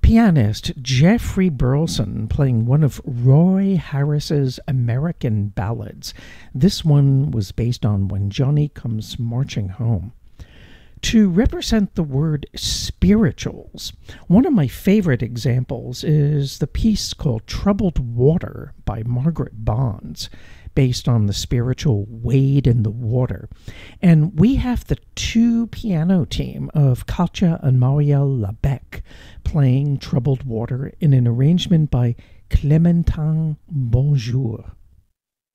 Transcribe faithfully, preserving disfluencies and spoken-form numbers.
Pianist Jeffrey Burleson playing one of Roy Harris's American ballads. This one was based on When Johnny Comes Marching Home. To represent the word spirituals, one of my favorite examples is the piece called Troubled Water by Margaret Bonds, based on the spiritual Wade in the Water. And we have the two piano team of Katja and Marielle Labec playing Troubled Water in an arrangement by Clémentine Bonjour.